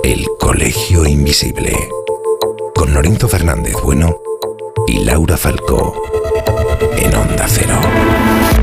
El Colegio Invisible, con Lorenzo Fernández Bueno y Laura Falcó, en Onda Cero.